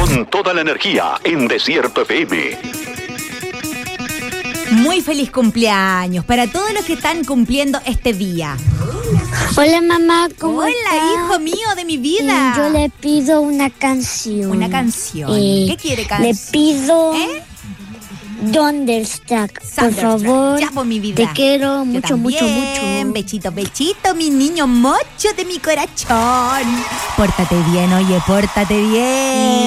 con toda la energía en Desierto FM. Muy feliz cumpleaños para todos los que están cumpliendo este día. Hola mamá, ¿cómo Hola, estás? hijo mío de mi vida. Yo le pido una canción. Una canción. ¿Qué quiere canción? Le pido Thunderstruck, por favor. Ya, por mi vida. Te quiero Yo mucho, también. mucho. Bechito, bechito, mi niño mocho de mi corazón. Pórtate bien, oye, pórtate bien.